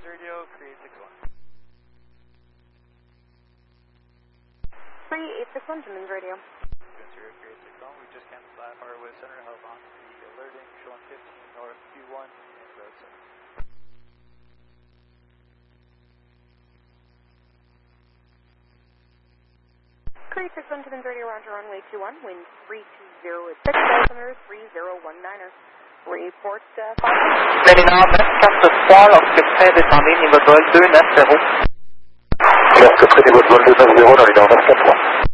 Timmins Radio, 3861. 3861 Timmins Radio. Timmins Radio, 3861. We just canceled that Hardwood Center, held on to the alerting, showing 15 North Q1 and Road 7. 3861 Timmins Radio, Roger, runway 21, wind 320 at 6, altimeter 3019er. Report 5. Terminal 24, lorsque près descendez niveau de vol 290. Lorsque près niveau de vol 290, dans les 24 mois.